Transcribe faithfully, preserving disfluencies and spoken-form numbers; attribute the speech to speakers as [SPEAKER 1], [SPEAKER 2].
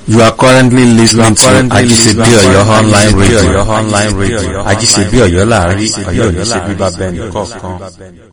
[SPEAKER 1] You are currently listening to Ajisebi Oyo online radio.
[SPEAKER 2] Online radio.
[SPEAKER 1] Ajisebi Oyo láàrin Ọ̀yọ́ ní ṣe bíbá bẹ́ẹ̀ nìkọ̀ọ̀kan.